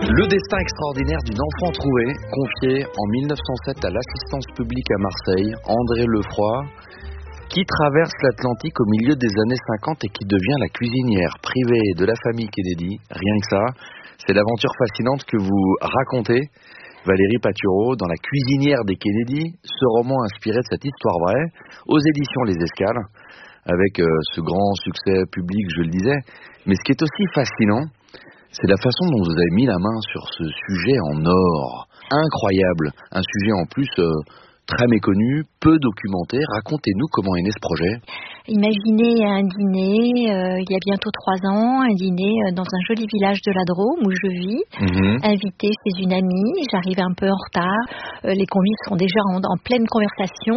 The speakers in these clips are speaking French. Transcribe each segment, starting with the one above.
Le destin extraordinaire d'une enfant trouvée, confiée en 1907 à l'assistance publique à Marseille, André Lefroy, qui traverse l'Atlantique au milieu des années 50 et qui devient la cuisinière privée de la famille Kennedy. Rien que ça, c'est l'aventure fascinante que vous racontez, Valérie Patureau, dans La cuisinière des Kennedy, ce roman inspiré de cette histoire vraie, aux éditions Les Escales, avec ce grand succès public, je le disais. Mais ce qui est aussi fascinant, c'est la façon dont vous avez mis la main sur ce sujet en or. Incroyable. Un sujet en plus très méconnu, peu documenté. Racontez-nous comment est né ce projet. Imaginez un dîner, il y a bientôt 3 ans, un dîner dans un joli village de la Drôme où je vis, invité chez une amie, j'arrive un peu en retard, les convives sont déjà en pleine conversation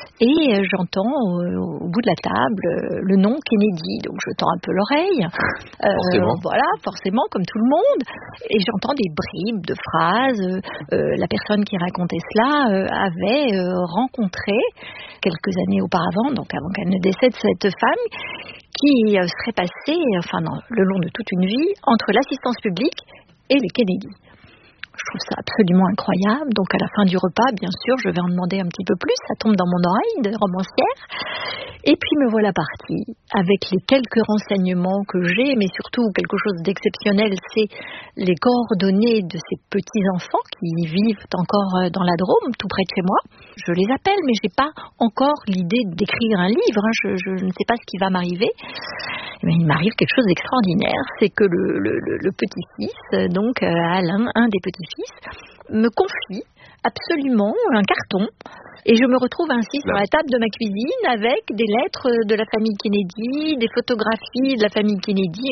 et j'entends au bout de la table le nom Kennedy, donc je tends un peu l'oreille, Forcément. voilà, forcément comme tout le monde, et j'entends des bribes de phrases, la personne qui racontait cela avait rencontré quelques années auparavant, donc avant qu'elle ne décède, cette femme qui serait passée, le long de toute une vie, entre l'assistance publique et les Kennedy. Je trouve ça absolument incroyable. Donc à la fin du repas, bien sûr, je vais en demander un petit peu plus. Ça tombe dans mon oreille de romancière. Et puis me voilà partie avec les quelques renseignements que j'ai, mais surtout quelque chose d'exceptionnel, c'est les coordonnées de ces petits-enfants qui vivent encore dans la Drôme, tout près de chez moi. Je les appelle, mais je n'ai pas encore l'idée d'écrire un livre. Je ne sais pas ce qui va m'arriver. Mais il m'arrive quelque chose d'extraordinaire. C'est que le petit-fils, donc Alain, un des petits-fils, me confie absolument un carton. Et je me retrouve ainsi sur la table de ma cuisine avec des lettres de la famille Kennedy, des photographies de la famille Kennedy.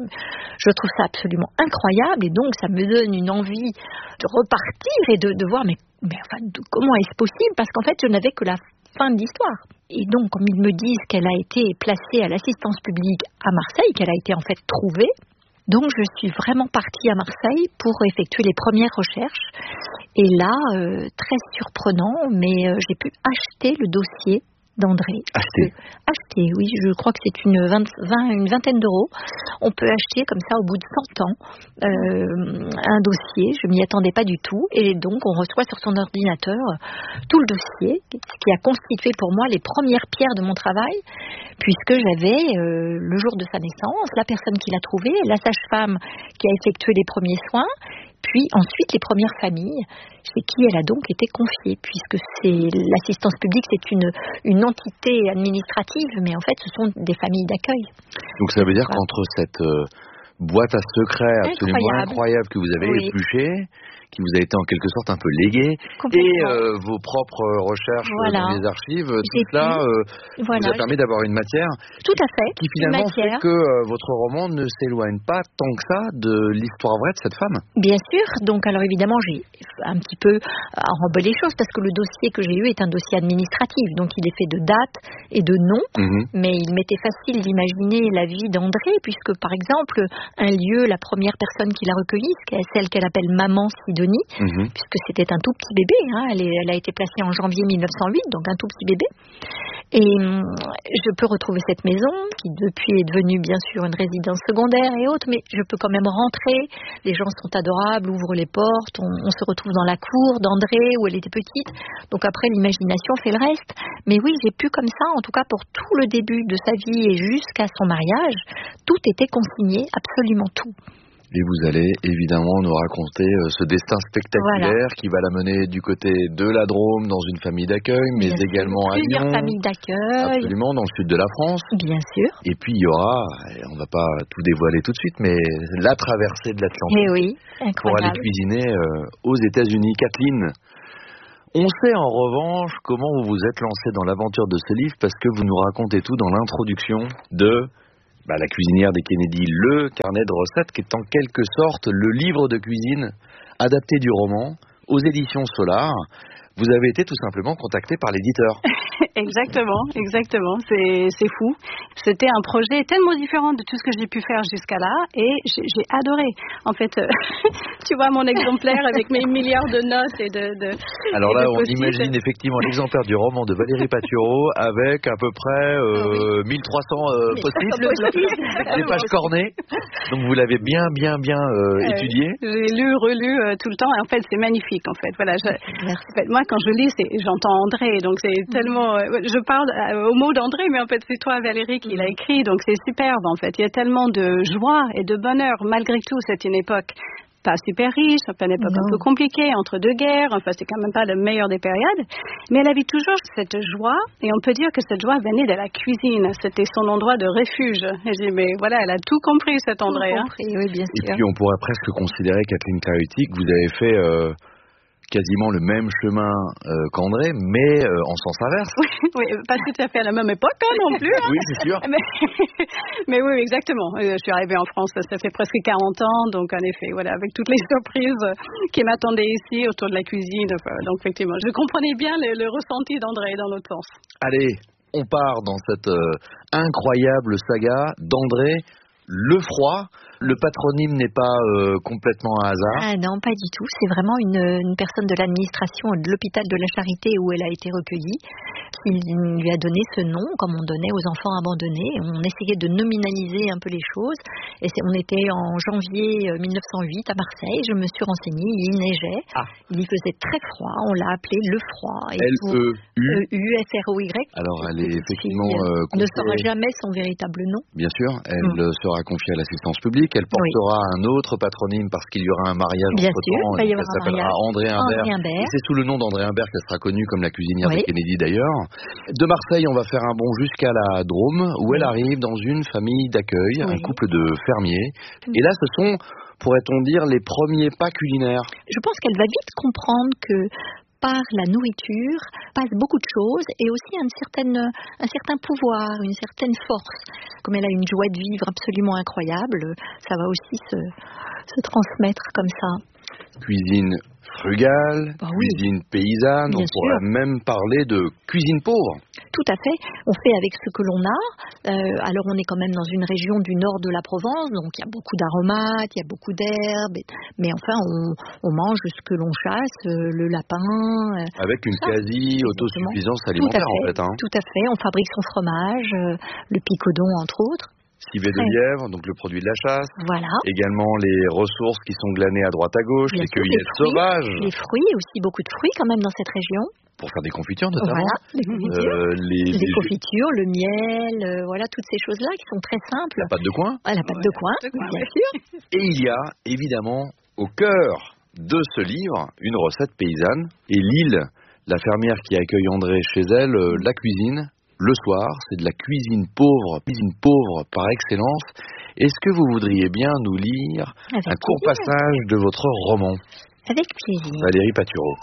Je trouve ça absolument incroyable et donc ça me donne une envie de repartir et de voir comment est-ce possible, parce qu'en fait je n'avais que la fin de l'histoire. Et donc comme ils me disent qu'elle a été placée à l'assistance publique à Marseille, qu'elle a été en fait trouvée, donc je suis vraiment partie à Marseille pour effectuer les premières recherches. Et là, très surprenant, mais j'ai pu acheter le dossier d'André. Acheter, oui, je crois que c'est une vingtaine d'euros. On peut acheter comme ça au bout de 100 ans un dossier. Je m'y attendais pas du tout. Et donc, on reçoit sur son ordinateur tout le dossier, ce qui a constitué pour moi les premières pierres de mon travail, puisque j'avais, le jour de sa naissance, la personne qui l'a trouvé, la sage-femme qui a effectué les premiers soins, puis ensuite les premières familles chez qui elle a donc été confiée, puisque c'est l'assistance publique, c'est une entité administrative, mais en fait ce sont des familles d'accueil. Donc ça veut dire qu'entre cette boîte à secrets absolument incroyable que vous avez épluchée, qui vous a été en quelque sorte un peu léguée, et vos propres recherches dans les archives, tout cela vous a permis d'avoir une matière qui finalement fait que votre roman ne s'éloigne pas tant que ça de l'histoire vraie de cette femme. Bien sûr, donc alors évidemment j'ai un petit peu enrobé les choses, parce que le dossier que j'ai eu est un dossier administratif, donc il est fait de dates et de noms, mais il m'était facile d'imaginer la vie d'André, puisque par exemple un lieu, la première personne qui l'a recueillie, c'est celle qu'elle appelle Maman Sidonie, puisque c'était un tout petit bébé, elle a été placée en janvier 1908, donc un tout petit bébé. Et je peux retrouver cette maison qui depuis est devenue bien sûr une résidence secondaire et autres, mais je peux quand même rentrer, les gens sont adorables, ouvrent les portes, on se retrouve dans la cour d'André où elle était petite, donc après l'imagination fait le reste. Mais oui, j'ai pu comme ça, en tout cas pour tout le début de sa vie et jusqu'à son mariage, tout était consigné, absolument tout. Et vous allez évidemment nous raconter ce destin spectaculaire qui va la mener du côté de la Drôme, dans une famille d'accueil, mais également à Lyon. Plusieurs familles d'accueil. Absolument, dans le sud de la France. Bien sûr. Et puis il y aura, on ne va pas tout dévoiler tout de suite, mais la traversée de l'Atlantique pour aller cuisiner aux États-Unis. Kathleen, on sait en revanche comment vous vous êtes lancée dans l'aventure de ce livre, parce que vous nous racontez tout dans l'introduction de La cuisinière des Kennedy, le carnet de recettes, qui est en quelque sorte le livre de cuisine adapté du roman aux éditions Solar. Vous avez été tout simplement contacté par l'éditeur. Exactement. C'est fou. C'était un projet tellement différent de tout ce que j'ai pu faire jusqu'à là et j'ai adoré. En fait, tu vois mon exemplaire avec mes milliards de notes et de Alors et là, de on post-it. imagine effectivement l'exemplaire du roman de Valérie Patureau avec à peu près 1300 post-it, des pages cornées. Donc vous l'avez bien étudié. J'ai lu, relu tout le temps. Et en fait, c'est magnifique. En fait, voilà. En fait, moi, quand je lis, j'entends André. Donc c'est tellement. Je parle au mot d'André, mais en fait, c'est toi, Valérie, qui l'a écrit. Donc c'est superbe. En fait, il y a tellement de joie et de bonheur. Malgré tout, c'est une époque pas super riche, enfin, une époque un peu compliquée, entre deux guerres, enfin c'est quand même pas la meilleure des périodes, mais elle avait toujours cette joie, et on peut dire que cette joie venait de la cuisine, c'était son endroit de refuge. Et j'ai dit, mais voilà, elle a tout compris, cet André. Oui, bien sûr. Et puis on pourrait presque considérer, Kathleen Clarity, que vous avez fait quasiment le même chemin qu'André, mais en sens inverse. Oui, pas tout à fait à la même époque non plus. Oui, c'est sûr. Mais oui, exactement. Je suis arrivée en France, ça fait presque 40 ans, donc en effet, voilà, avec toutes les surprises qui m'attendaient ici autour de la cuisine. Donc effectivement, je comprenais bien le ressenti d'André dans l'autre sens. Allez, on part dans cette incroyable saga d'André Lefroy. Le patronyme n'est pas complètement un hasard. Ah non, pas du tout. C'est vraiment une personne de l'administration de l'hôpital de la Charité où elle a été recueillie. Il lui a donné ce nom, comme on donnait aux enfants abandonnés. On essayait de nominaliser un peu les choses. Et on était en janvier 1908 à Marseille. Je me suis renseignée. Il neigeait. Il y faisait très froid. On l'a appelé Lefroy. L-E-U-F-R-O-Y. Alors, elle est effectivement ne saura jamais son véritable nom. Bien sûr, elle sera confiée à l'assistance publique. Elle portera un autre patronyme parce qu'il y aura un mariage entre-temps. Elle s'appellera André Imbert. Et c'est sous le nom d'André Imbert qu'elle sera connue comme la cuisinière de Kennedy d'ailleurs. De Marseille, on va faire un bond jusqu'à la Drôme où elle arrive dans une famille d'accueil, un couple de fermiers. Et là, ce sont, pourrait-on dire, les premiers pas culinaires. Je pense qu'elle va vite comprendre que par la nourriture passe beaucoup de choses et aussi un certain pouvoir, une certaine force. Comme elle a une joie de vivre absolument incroyable, ça va aussi se transmettre comme ça. Cuisine frugale, cuisine paysanne, on pourrait même parler de cuisine pauvre. Tout à fait, on fait avec ce que l'on a. Alors on est quand même dans une région du nord de la Provence, donc il y a beaucoup d'aromates, il y a beaucoup d'herbes, mais enfin on mange ce que l'on chasse, le lapin. Avec une quasi-autosuffisance alimentaire en fait. Tout à fait, on fabrique son fromage, le picodon entre autres. Civet de lièvre, donc le produit de la chasse. Voilà. Également les ressources qui sont glanées à droite à gauche, les cueillettes sauvages. Les fruits, aussi beaucoup de fruits quand même dans cette région. Pour faire des confitures notamment. Voilà, des confitures. Les confitures, le miel, voilà toutes ces choses-là qui sont très simples. La pâte de coin. La pâte de coin, bien sûr. Et il y a évidemment au cœur de ce livre une recette paysanne. Et Lille, la fermière qui accueille André chez elle, la cuisine. Le soir, c'est de la cuisine pauvre par excellence. Est-ce que vous voudriez bien nous lire un court passage de votre roman ? Avec plaisir. Valérie Patureau.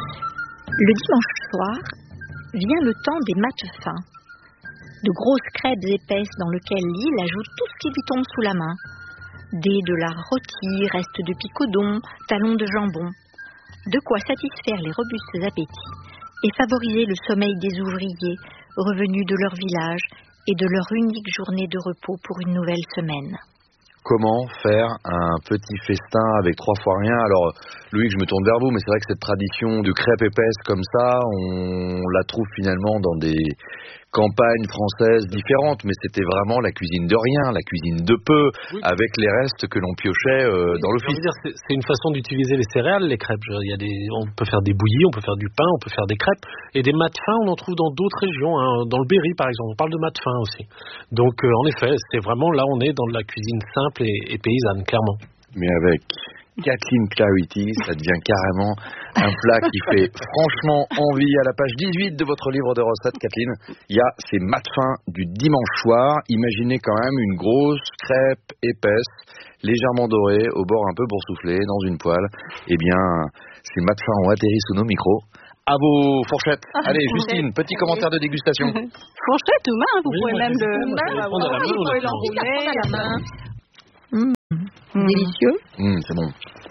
Le dimanche soir vient le temps des maths fins. De grosses crêpes épaisses dans lesquelles Lille ajoute tout ce qui lui tombe sous la main. Dés de la rôtie, restes de picodon, talons de jambon. De quoi satisfaire les robustes appétits et favoriser le sommeil des ouvriers revenus de leur village et de leur unique journée de repos pour une nouvelle semaine. Comment faire un petit festin avec 3 fois rien ? Alors, Louis, je me tourne vers vous, mais c'est vrai que cette tradition de crêpes épaisses comme ça, on la trouve finalement dans des campagnes françaises différentes, mais c'était vraiment la cuisine de rien, la cuisine de peu, avec les restes que l'on piochait dans l'office. C'est une façon d'utiliser les céréales, les crêpes. On peut faire des bouillies, on peut faire du pain, on peut faire des crêpes, et des maths fins, on en trouve dans d'autres régions, dans le Berry par exemple, on parle de maths fins aussi. Donc en effet, c'est vraiment là on est dans de la cuisine simple et paysanne, clairement. Mais avec Kathleen Clarity, ça devient carrément un plat qui fait franchement envie. À la page 18 de votre livre de recettes, Kathleen, il y a ces maths fins du dimanche soir. Imaginez quand même une grosse crêpe épaisse, légèrement dorée, au bord un peu boursouflé, dans une poêle. Eh bien, ces maths fins ont atterri sous nos micros. À vos fourchettes. Allez, Justine, petit commentaire de dégustation. Fourchette ou main, vous pouvez même l'enrouler à la main. Délicieux. C'est bon.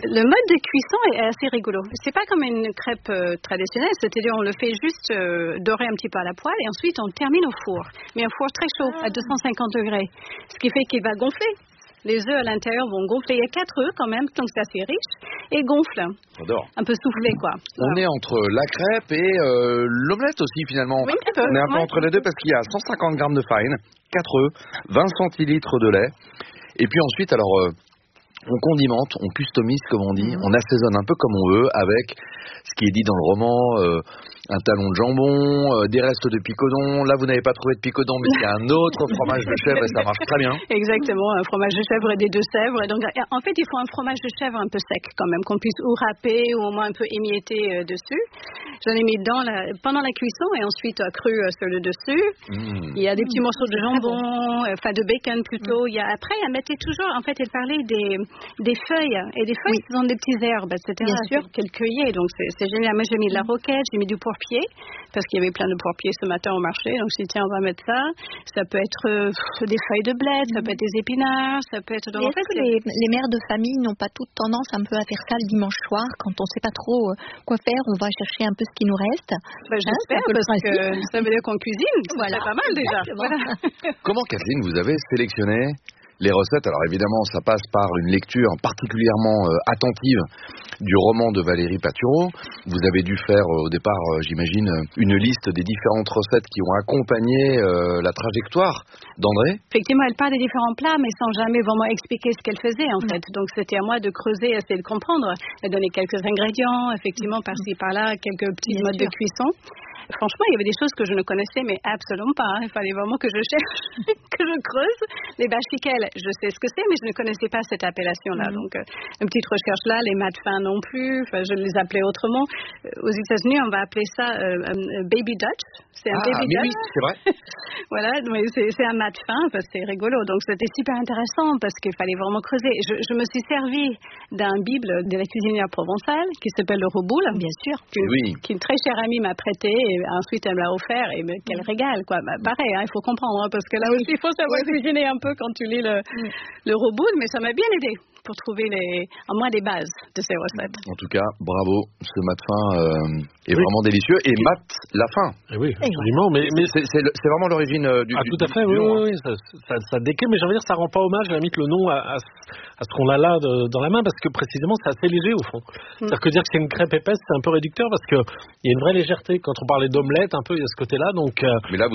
Le mode de cuisson est assez rigolo. C'est pas comme une crêpe traditionnelle, c'est-à-dire on le fait juste dorer un petit peu à la poêle et ensuite on termine au four. Mais un four très chaud, à 250 degrés. Ce qui fait qu'il va gonfler. Les œufs à l'intérieur vont gonfler. Il y a 4 œufs quand même, donc c'est assez riche. Et gonfle. J'adore. Un peu soufflé, quoi. On est entre la crêpe et l'omelette aussi, finalement. Oui, un peu. On est un peu entre les deux parce qu'il y a 150 grammes de farine, 4 œufs, 20 centilitres de lait. Et puis ensuite, alors, on condimente, on customise, comme on dit. On assaisonne un peu comme on veut avec ce qui est dit dans le roman, un talon de jambon, des restes de picodon. Là, vous n'avez pas trouvé de picodon, mais il y a un autre fromage de chèvre et ça marche très bien. Exactement, un fromage de chèvre et des 2 sèvres. Donc, en fait, il faut un fromage de chèvre un peu sec quand même, qu'on puisse ou râper ou au moins un peu émietter dessus. J'en ai mis pendant la cuisson et ensuite cru sur le dessus. Il y a des petits morceaux de jambon, enfin de bacon plutôt. Après, elle mettait toujours, en fait, elle parlait des feuilles. Et des feuilles, ce sont des petites herbes, etc. Bien sûr. Qu'elle cueillait. Donc, c'est génial. Moi, j'ai mis de la roquette, j'ai mis du pourpier, parce qu'il y avait plein de pourpiers ce matin au marché. Donc, je dis, tiens, on va mettre ça. Ça peut être des feuilles de bled, ça peut être des épinards, ça peut être... Donc, est-ce que les mères de famille n'ont pas toute tendance un peu à faire ça le dimanche soir, quand on ne sait pas trop quoi faire, on va chercher un peu ce qui nous reste? J'espère, parce que ça veut dire qu'on cuisine. Voilà. C'est pas mal déjà. Voilà. Comment, Kathleen, vous avez sélectionné les recettes? Alors évidemment, ça passe par une lecture particulièrement attentive du roman de Valérie Patureau. Vous avez dû faire au départ, j'imagine, une liste des différentes recettes qui ont accompagné la trajectoire d'André. Effectivement, elle parle des différents plats, mais sans jamais vraiment expliquer ce qu'elle faisait, en fait. Donc, c'était à moi de creuser, essayer de comprendre. Elle donnait quelques ingrédients, effectivement, par-ci, par-là, quelques petits modes de cuisson. Franchement, il y avait des choses que je ne connaissais, mais absolument pas. Il fallait vraiment que je cherche, que je creuse. Les bâches piquelles, je sais ce que c'est, mais je ne connaissais pas cette appellation-là. Donc, une petite recherche là. Les mâts fins non plus. Enfin, je les appelais autrement. Aux États-Unis, on va appeler ça baby Dutch. C'est un baby Dutch. Oui, c'est vrai. Voilà, mais c'est un mat fin, parce que c'est rigolo. Donc, c'était super intéressant parce qu'il fallait vraiment creuser. Je me suis servi d'un bible de la cuisinière provençale qui s'appelle le Roboul. Bien sûr. Qui une très chère amie m'a prêté. Et ensuite, elle me l'a offert et quel régal, quoi. Pareil, il faut comprendre, parce que là aussi, il faut savoir cuisiner un peu quand tu lis le Roboul, mais ça m'a bien aidé pour trouver au moins les bases de ces recettes. En tout cas, bravo, ce mat fin est vraiment délicieux. Et mat la fin. Oui, absolument, mais c'est vraiment l'origine du tout à fait, oui, ça décale, mais j'ai envie de dire, ça rend pas hommage, à la limite, le nom à ce qu'on a là dans la main, parce que précisément, c'est assez léger au fond. C'est-à-dire que dire que c'est une crêpe épaisse, c'est un peu réducteur, parce qu'il y a une vraie légèreté. Quand on parlait d'omelette, un peu, il y a ce côté-là, donc... mais là, vous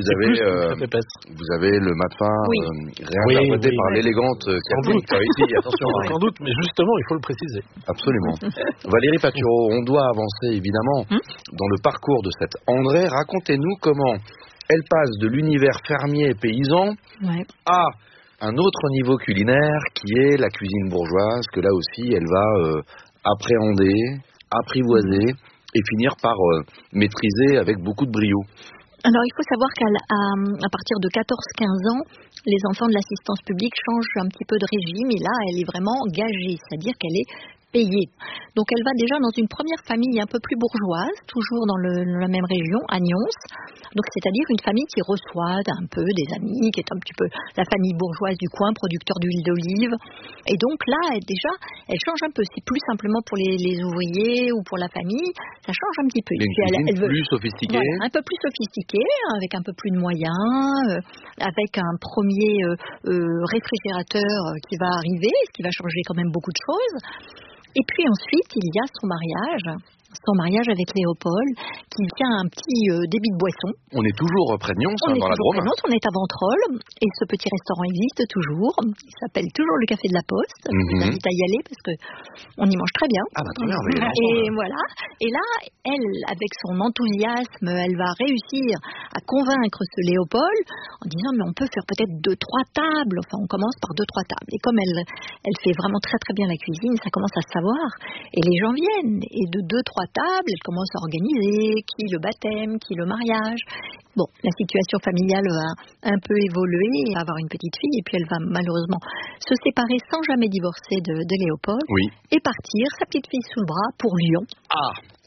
avez le mat fin réinterprété par l'élégante Kathleen Cariti, attention. Sans doute, mais justement, il faut le préciser. Absolument. Valérie Patureau, on doit avancer, évidemment, dans le parcours de cette André. Racontez-nous comment elle passe de l'univers fermier et paysan à un autre niveau culinaire qui est la cuisine bourgeoise, que là aussi elle va appréhender, apprivoiser et finir par maîtriser avec beaucoup de brio. Alors, il faut savoir qu'à partir de 14-15 ans, les enfants de l'assistance publique changent un petit peu de régime et là, elle est vraiment gagée, c'est-à-dire qu'elle est payée. Donc, elle va déjà dans une première famille un peu plus bourgeoise, toujours dans la même région, à Nyons. Donc, c'est-à-dire une famille qui reçoit un peu des amis, qui est un petit peu la famille bourgeoise du coin, producteur d'huile d'olive. Et donc là, elle change un peu. C'est plus simplement pour les ouvriers ou pour la famille. Ça change un petit peu. Elle veut plus sophistiquée. Voilà, un peu plus sophistiquée, avec un peu plus de moyens, avec un premier réfrigérateur qui va arriver, ce qui va changer quand même beaucoup de choses. Et puis ensuite, il y a son mariage avec Léopold, qui tient un petit débit de boisson. On est toujours près de Nyons, dans la Drôme. On est à Ventrolles, et ce petit restaurant existe toujours. Il s'appelle toujours le Café de la Poste. Je vous invite à y aller, parce que on y mange très bien. Ah bah très bien. Et voilà. Et là, elle, avec son enthousiasme, elle va réussir à convaincre ce Léopold en disant, mais on peut faire peut-être 2-3 tables. Enfin, on commence par 2-3 tables. Et comme elle fait vraiment très très bien la cuisine, ça commence à se savoir. Et les gens viennent. Et de 2-3 tables, elle commence à organiser qui le baptême, qui le mariage. Bon, la situation familiale va un peu évoluer, elle va avoir une petite fille et puis elle va malheureusement se séparer sans jamais divorcer de Léopold et partir, sa petite fille sous le bras, pour Lyon. Ah,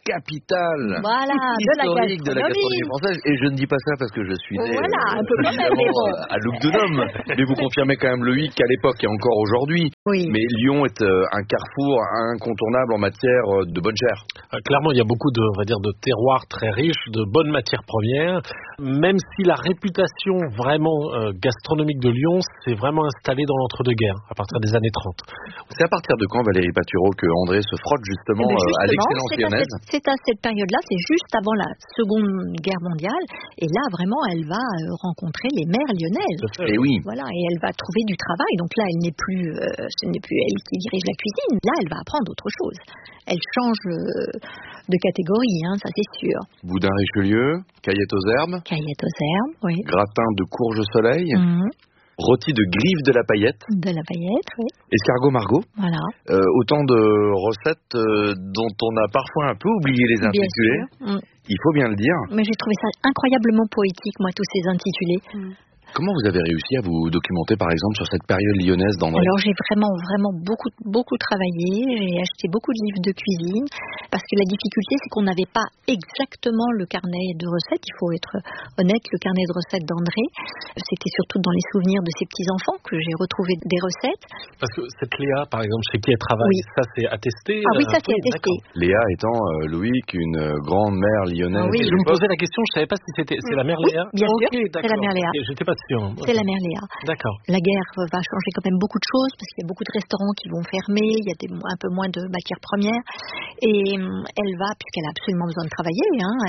capitale historique de la gastronomie française. Et je ne dis pas ça parce que je suis né un peu quand même, à Lugdunum. Mais vous confirmez quand même, Loïc, qu'à l'époque et encore aujourd'hui, mais Lyon est un carrefour incontournable en matière de bonne chair. Clairement, il y a beaucoup de terroirs très riches, de bonnes matières premières. Même si la réputation vraiment gastronomique de Lyon s'est vraiment installée dans l'entre-deux-guerres, à partir des années 30. C'est à partir de quand, Valérie Patureau, que André se frotte justement à l'excellence lyonnaise? C'est à cette période-là, c'est juste avant la Seconde Guerre mondiale. Et là, vraiment, elle va rencontrer les mères lyonnaises. Et oui. Voilà, et elle va trouver du travail. Donc là, ce n'est plus elle qui dirige la cuisine. Là, elle va apprendre autre chose. Elle change de catégorie, ça c'est sûr. Boudin Richelieu, caillette aux herbes. Caillette aux herbes, oui. Gratin de courge soleil. Rôti de griffes de la paillette. De la paillette, oui. Escargot Margot. Voilà. Autant de recettes dont on a parfois un peu oublié les intitulés. Il faut bien le dire. Mais j'ai trouvé ça incroyablement poétique, moi, tous ces intitulés. Comment vous avez réussi à vous documenter, par exemple, sur cette période lyonnaise d'André? Alors, j'ai vraiment beaucoup travaillé. J'ai acheté beaucoup de livres de cuisine parce que la difficulté, c'est qu'on n'avait pas exactement le carnet de recettes. Il faut être honnête, le carnet de recettes d'André, c'était surtout dans les souvenirs de ses petits-enfants que j'ai retrouvé des recettes. Parce que cette Léa, par exemple, chez qui elle travaille, ça c'est attesté? Ah oui, ça c'est attesté. Léa étant, Loïc, une grande mère lyonnaise. Oui, je me posais la question, je ne savais pas si c'était c'est la mère Léa. Bien sûr, c'est la mère Léa. J'étais pas sûr. C'est la mère Léa. D'accord. La guerre va changer quand même beaucoup de choses parce qu'il y a beaucoup de restaurants qui vont fermer, il y a un peu moins de matières premières et elle va, puisqu'elle a absolument besoin de travailler,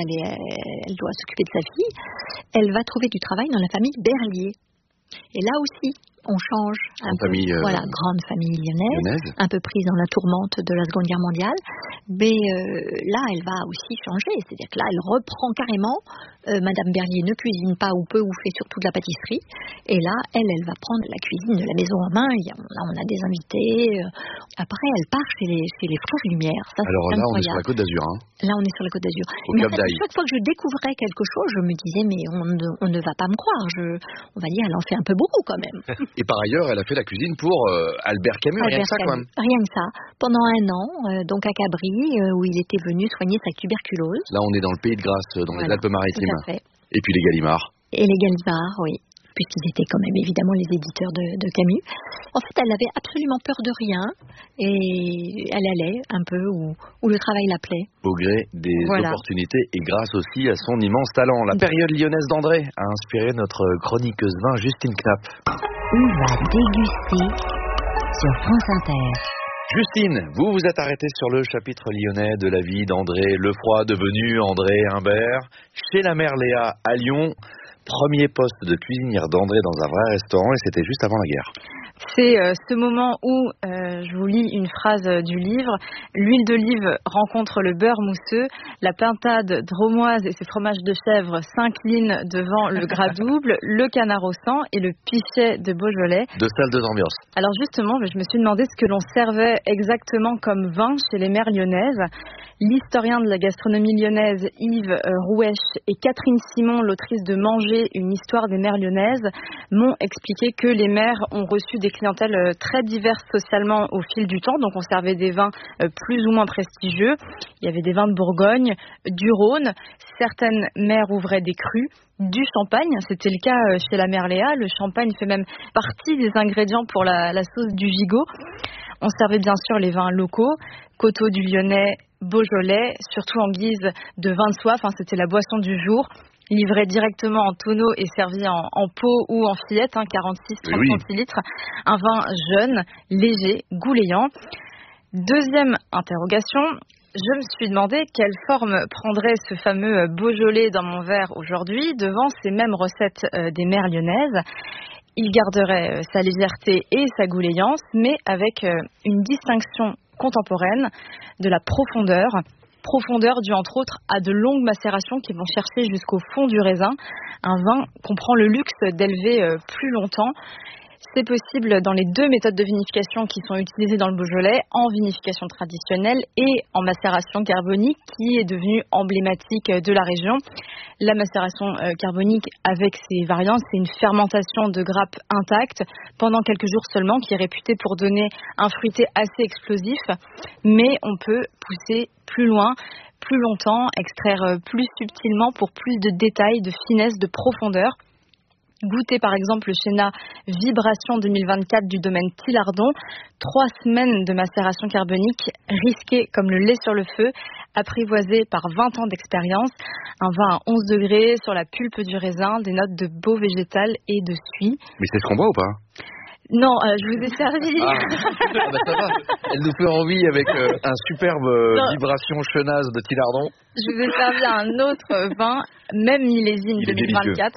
elle doit s'occuper de sa fille, elle va trouver du travail dans la famille Berlier. Et là aussi, on change. Grande famille lyonnaise, un peu prise dans la tourmente de la Seconde Guerre mondiale. Mais là, elle va aussi changer. C'est-à-dire que là, elle reprend carrément. Madame Berlier ne cuisine pas ou peu ou fait surtout de la pâtisserie. Et là, elle va prendre la cuisine de la maison en main. Là, on a des invités. Après, elle part chez les Frères Lumière. Ça, alors là, on est sur la Côte d'Azur. Là, on est sur la Côte d'Azur. Mais chaque fois que je découvrais quelque chose, je me disais, mais on ne va pas me croire. On va dire, elle en fait un peu beaucoup quand même. Et par ailleurs, elle a fait la cuisine pour Albert Camus, rien que ça quand même. Rien que ça. Pendant 1 an, donc à Cabris, où il était venu soigner sa tuberculose. Là, on est dans le Pays de Grasse, dans les Alpes-Maritimes. Tout à fait. Et puis les Gallimards. Et les Gallimards, oui. Puisqu'ils étaient quand même évidemment les éditeurs de Camus. En fait, elle avait absolument peur de rien et elle allait un peu où le travail l'appelait. Au gré des opportunités et grâce aussi à son immense talent. La période lyonnaise d'André a inspiré notre chroniqueuse vin Justine Knapp. On va déguster sur France Inter. Justine, vous vous êtes arrêtée sur le chapitre lyonnais de la vie d'André Lefroy, devenu André Humbert, chez la mère Léa à Lyon. Premier poste de cuisinière d'André dans un vrai restaurant et c'était juste avant la guerre. C'est ce moment où je vous lis une phrase du livre. L'huile d'olive rencontre le beurre mousseux, la pintade drômoise et ses fromages de chèvre s'inclinent devant le gras double, le canard au sang et le pichet de Beaujolais. 2 salles, 2 ambiances. Alors justement, je me suis demandé ce que l'on servait exactement comme vin chez les mères lyonnaises. L'historien de la gastronomie lyonnaise Yves Rouèche et Catherine Simon, l'autrice de Manger, une histoire des mères lyonnaises, m'ont expliqué que les mères ont reçu des clientèles très diverses socialement au fil du temps. Donc on servait des vins plus ou moins prestigieux. Il y avait des vins de Bourgogne, du Rhône. Certaines mères ouvraient des crus, du champagne. C'était le cas chez la mère Léa. Le champagne fait même partie des ingrédients pour la sauce du gigot. On servait bien sûr les vins locaux, Coteaux du Lyonnais, Beaujolais, surtout en guise de vin de soif. C'était la boisson du jour. Livré directement en tonneau et servi en pot ou en fillette, 46-30 centilitres. Un vin jeune, léger, gouléant. Deuxième interrogation, je me suis demandé quelle forme prendrait ce fameux Beaujolais dans mon verre aujourd'hui devant ces mêmes recettes des mères lyonnaises. Il garderait sa légèreté et sa gouléance, mais avec une distinction contemporaine de la profondeur due entre autres à de longues macérations qui vont chercher jusqu'au fond du raisin. Un vin qu'on prend le luxe d'élever plus longtemps. C'est possible dans les 2 méthodes de vinification qui sont utilisées dans le Beaujolais, en vinification traditionnelle et en macération carbonique qui est devenue emblématique de la région. La macération carbonique avec ses variantes, c'est une fermentation de grappes intactes pendant quelques jours seulement qui est réputée pour donner un fruité assez explosif, mais on peut pousser plus loin, plus longtemps, extraire plus subtilement pour plus de détails, de finesse, de profondeur. Goûtez par exemple le Chenin Vibration 2024 du domaine Tillardon. 3 semaines de macération carbonique, risqué comme le lait sur le feu, apprivoisé par 20 ans d'expérience. Un vin à 11 degrés sur la pulpe du raisin, des notes de beau végétal et de suie. Mais c'est ce qu'on boit ou pas? Non, je vous ai servi. Ah bah ça va. Elle nous fait envie avec un superbe Vibration Chenasse de Tillardon. Je vous ai servi un autre vin, même millésime 2024.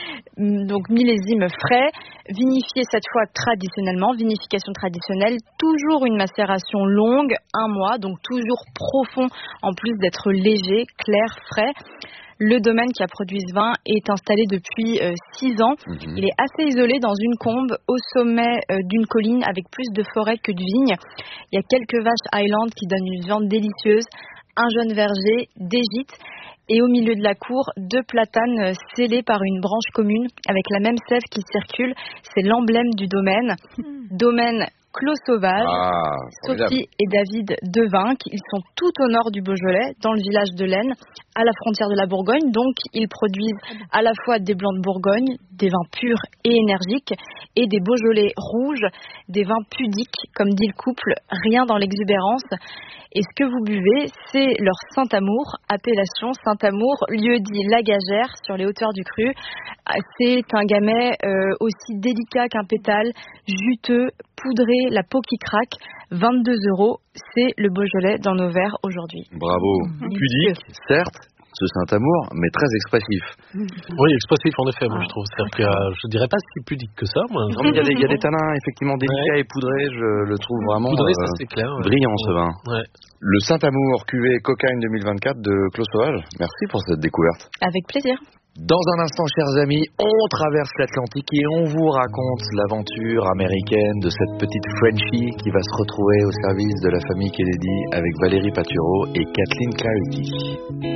Donc millésime frais, vinifié cette fois traditionnellement, vinification traditionnelle, toujours une macération longue, 1 mois, donc toujours profond en plus d'être léger, clair, frais. Le domaine qui a produit ce vin est installé depuis 6 ans. Il est assez isolé dans une combe au sommet d'une colline avec plus de forêt que de vignes. Il y a quelques vaches Highland qui donnent une viande délicieuse, un jeune verger, des gîtes et au milieu de la cour, 2 platanes scellés par une branche commune avec la même sève qui circule. C'est l'emblème du domaine. Domaine Clos Sauvage, Sophie et David Devinck. Ils sont tout au nord du Beaujolais, dans le village de l'Aisne, à la frontière de la Bourgogne. Donc, ils produisent à la fois des blancs de Bourgogne, des vins purs et énergiques, et des Beaujolais rouges, des vins pudiques, comme dit le couple, rien dans l'exubérance. Et ce que vous buvez, c'est leur Saint-Amour, appellation Saint-Amour, lieu-dit Lagagère, sur les hauteurs du Cru. C'est un gamay aussi délicat qu'un pétale, juteux, poudré, la peau qui craque, 22 €. C'est le Beaujolais dans nos verres aujourd'hui. Bravo. Pudique, certes, ce Saint-Amour, mais très expressif. Oui, expressif en effet, moi je trouve. C'est-à-dire que je dirais pas si pudique que ça. Moi. Non, mais il y a des tanins effectivement délicats et poudrés, je le trouve vraiment poudré, ça, c'est clair, brillant ce vin. Ouais. Le Saint-Amour cuvée Cocagne 2024 de Clos Sauvage. Merci pour cette découverte. Avec plaisir. Dans un instant, chers amis, on traverse l'Atlantique et on vous raconte l'aventure américaine de cette petite Frenchie qui va se retrouver au service de la famille Kennedy avec Valérie Patureau et Kathleen Clarity.